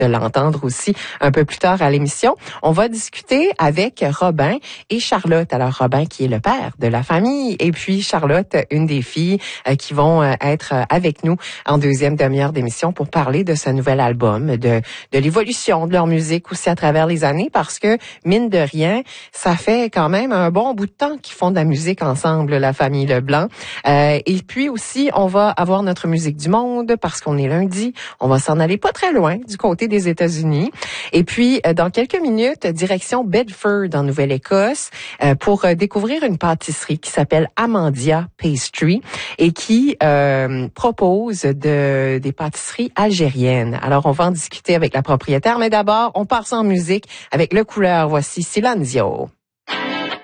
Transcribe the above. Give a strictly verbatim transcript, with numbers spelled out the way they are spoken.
de l'entendre aussi un peu plus tard à l'émission. On va discuter avec Robin et Charlotte. Alors Robin qui est le père de la famille et puis Charlotte, une des filles euh, qui vont euh, être avec nous en deuxième demi-heure d'émission pour parler de ce nouvel album, de, de l'évolution de leur musique aussi à travers les années parce que, mine de rien, ça fait quand même un bon bout de temps qu'ils font de la musique ensemble, la famille Leblanc. Euh, et puis aussi, on va avoir notre musique du monde parce qu'on est lundi. On va s'en aller pas très loin du côté des États-Unis. Et puis, euh, dans quelques minutes, direction Bedford en Nouvelle-Écosse euh, pour euh, découvrir une pâtisserie qui s'appelle Amandia Pastry et qui euh, propose de, des pâtisseries algériennes. Alors, on va en discuter avec la propriétaire, mais d'abord, on part en musique avec Le Couleur. Voici Silencio.